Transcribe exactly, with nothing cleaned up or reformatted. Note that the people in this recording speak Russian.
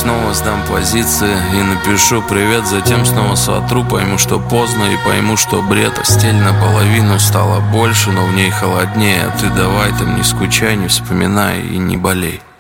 снова сдам позиции и напишу привет, затем снова сотру. Пойму, что поздно, и пойму, что бред. Постель наполовину стала больше, но в ней холоднее. А ты давай там не скучай, не вспоминай и не болей.